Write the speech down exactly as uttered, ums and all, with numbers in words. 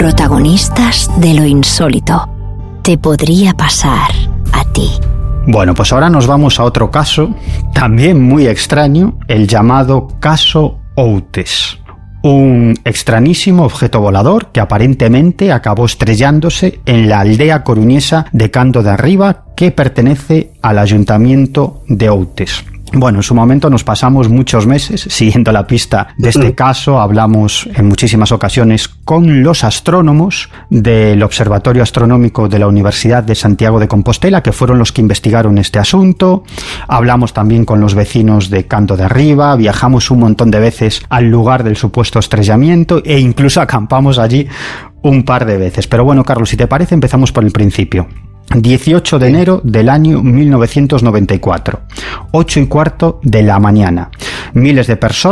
Protagonistas de lo insólito. Te podría pasar a ti. Bueno, pues ahora nos vamos a otro caso, también muy extraño, el llamado caso Outes. Un extrañísimo objeto volador que aparentemente acabó estrellándose en la aldea coruñesa de Cando de Arriba, que pertenece al ayuntamiento de Outes. Bueno, en su momento nos pasamos muchos meses siguiendo la pista de este caso. Hablamos en muchísimas ocasiones con los astrónomos del Observatorio Astronómico de la Universidad de Santiago de Compostela, que fueron los que investigaron este asunto. Hablamos también con los vecinos de Cando de Arriba, viajamos un montón de veces al lugar del supuesto estrellamiento e incluso acampamos allí un par de veces. Pero bueno, Carlos, si te parece, empezamos por el principio. dieciocho de enero del año mil novecientos noventa y cuatro, ocho y cuarto de la mañana. Miles de personas